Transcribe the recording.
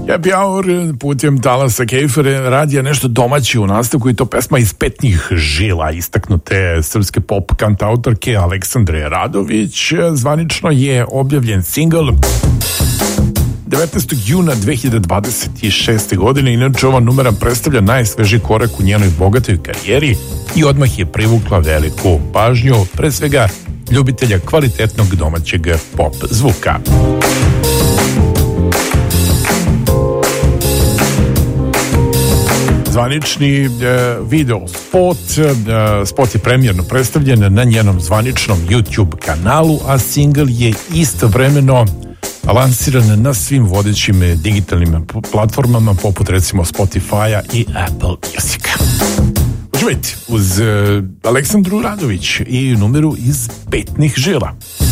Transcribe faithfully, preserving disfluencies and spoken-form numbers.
Happy Hour putem talasa Kejfere radija nešto domaće u nastavku i to pesma iz petnih žila istaknute srpske pop kantautorke Aleksandre Radović. Zvanično je objavljen singl devetnaestog juna dve hiljade dvadeset šeste. godine. Inače, ova numera predstavlja najsvežiji korak u njenoj bogatoj karijeri i odmah je privukla veliku pažnju, pre svega ljubitelja kvalitetnog domaćeg pop zvuka. Zvanični e, video spot, e, spot je premijerno predstavljen na njenom zvaničnom YouTube kanalu, a single je istovremeno lansiran na svim vodećim digitalnim platformama poput recimo Spotify-a i Apple Music. Uživajte uz e, Aleksandru Radović i numeru iz petnih žila.